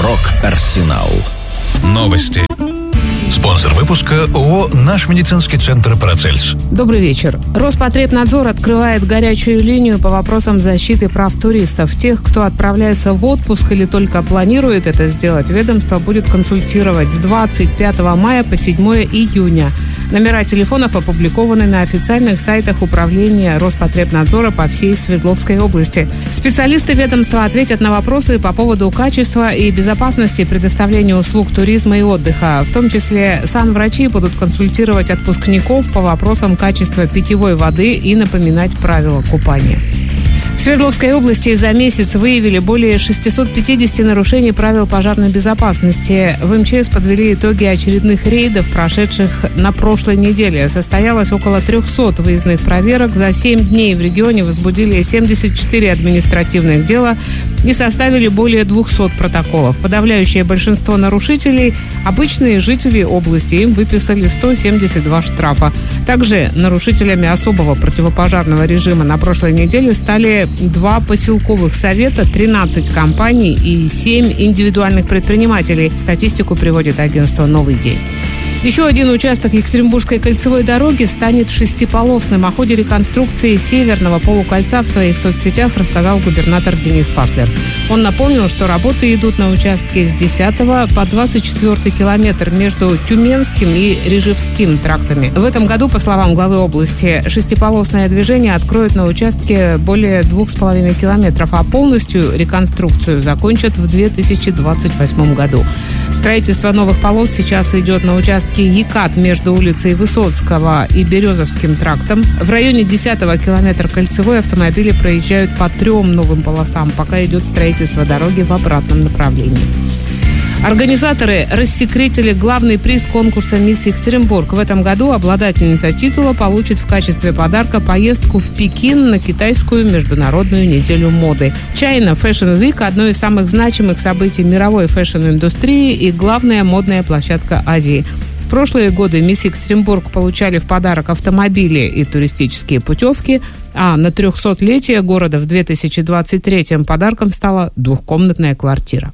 Рок-Арсенал. Новости. Спонсор выпуска ООО «Наш медицинский центр Парацельс». Добрый вечер. Роспотребнадзор открывает горячую линию по вопросам защиты прав туристов. Тех, кто отправляется в отпуск или только планирует это сделать, ведомство будет консультировать с 25 мая по 7 июня. Номера телефонов опубликованы на официальных сайтах управления Роспотребнадзора по всей Свердловской области. Специалисты ведомства ответят на вопросы по поводу качества и безопасности предоставления услуг туризма и отдыха. В том числе санврачи будут консультировать отпускников по вопросам качества питьевой воды и напоминать правила купания. В Свердловской области за месяц выявили более 650 нарушений правил пожарной безопасности. В МЧС подвели итоги очередных рейдов, прошедших на прошлой неделе. Состоялось около 300 выездных проверок. За 7 дней в регионе возбудили 74 административных дела и составили более 200 протоколов. Подавляющее большинство нарушителей – обычные жители области. Им выписали 172 штрафа. Также нарушителями особого противопожарного режима на прошлой неделе стали 2 поселковых совета, 13 компаний и 7 индивидуальных предпринимателей. Статистику приводит агентство «Новый день». Еще один участок Екатеринбургской кольцевой дороги станет шестиполосным. О ходе реконструкции северного полукольца в своих соцсетях рассказал губернатор Денис Паслер. Он напомнил, что работы идут на участке с 10 по 24 километр между Тюменским и Рижевским трактами. В этом году, по словам главы области, шестиполосное движение откроют на участке более 2,5 километров, а полностью реконструкцию закончат в 2028 году. Строительство новых полос сейчас идет на участке Екат между улицей Высоцкого и Березовским трактом. В районе 10-го километра кольцевой автомобили проезжают по 3 новым полосам, пока идет строительство дороги в обратном направлении. Организаторы рассекретили главный приз конкурса «Мисс Екатеринбург». В этом году обладательница титула получит в качестве подарка поездку в Пекин на китайскую международную неделю моды. China Fashion Week – одно из самых значимых событий мировой фэшн-индустрии и главная модная площадка Азии. В прошлые годы «Мисс Екатеринбург» получали в подарок автомобили и туристические путевки, а на 300-летие города в 2023-м подарком стала двухкомнатная квартира.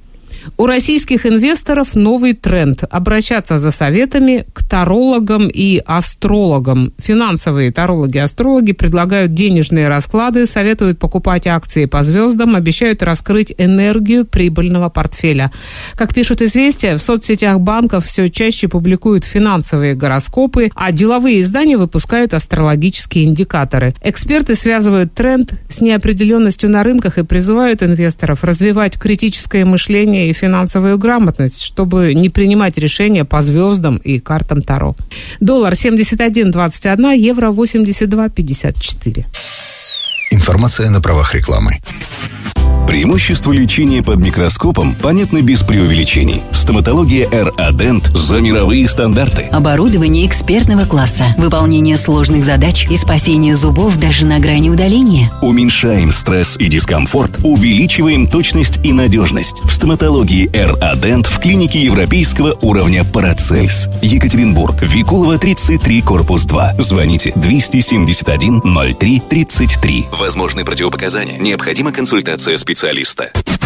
У российских инвесторов новый тренд – обращаться за советами к тарологам и астрологам. Финансовые тарологи-астрологи предлагают денежные расклады, советуют покупать акции по звездам, обещают раскрыть энергию прибыльного портфеля. Как пишут «Известия», в соцсетях банков все чаще публикуют финансовые гороскопы, а деловые издания выпускают астрологические индикаторы. Эксперты связывают тренд с неопределенностью на рынках и призывают инвесторов развивать критическое мышление и финансовую грамотность, чтобы не принимать решения по звездам и картам Таро. Доллар 71.21, евро 82.54. Информация на правах рекламы. Преимущества лечения под микроскопом понятны без преувеличений. Стоматология R-Adent за мировые стандарты. Оборудование экспертного класса, выполнение сложных задач и спасение зубов даже на грани удаления. Уменьшаем стресс и дискомфорт, увеличиваем точность и надежность. В стоматологии R-Adent в клинике европейского уровня Парацельс. Екатеринбург, Викулова, 33, корпус 2. Звоните 271 03 33. Возможны противопоказания. Необходима консультация специалиста.